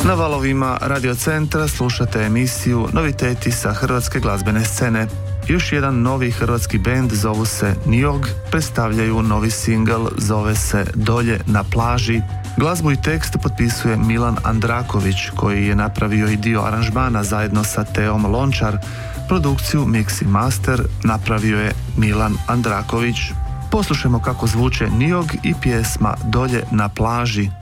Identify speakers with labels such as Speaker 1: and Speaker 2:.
Speaker 1: Na valovima Radio Centra slušate emisiju Noviteti sa hrvatske glazbene scene. Još jedan novi hrvatski bend, zovu se Niog, predstavljaju novi singl, zove se Dolje na plaži. Glazbu i tekst potpisuje Milan Andraković, koji je napravio i dio aranžmana zajedno sa Teom Lončar. Produkciju, mix i master napravio je Milan Andraković. Poslušajmo kako zvuče Niog i pjesma Dolje na plaži.